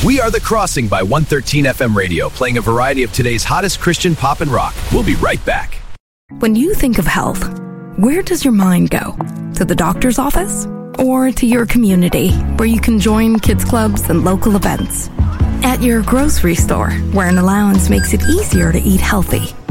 We are The Crossing by 113 FM radio, playing a variety of today's hottest Christian pop and rock. We'll be right back. When you think of health, where does your mind go? To the doctor's office? Or to your community, where you can join kids clubs and local events? At your grocery store, where an allowance makes it easier to eat healthy?